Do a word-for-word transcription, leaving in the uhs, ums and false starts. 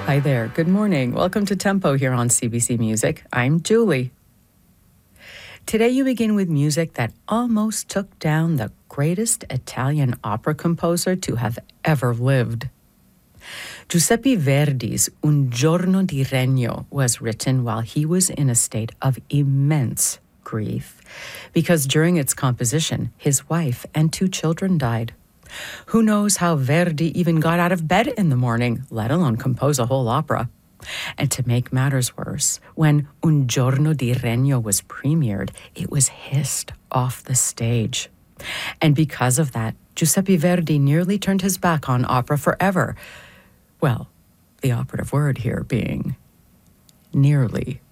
Hi there. Good morning. Welcome to Tempo here on C B C Music. I'm Julie. Today you begin with music that almost took down the greatest Italian opera composer to have ever lived. Giuseppe Verdi's Un giorno di regno was written while he was in a state of immense grief, because during its composition, his wife and two children died. Who knows how Verdi even got out of bed in the morning, let alone compose a whole opera? And to make matters worse, when Un giorno di regno was premiered, it was hissed off the stage. And because of that, Giuseppe Verdi nearly turned his back on opera forever. Well, the operative word here being nearly.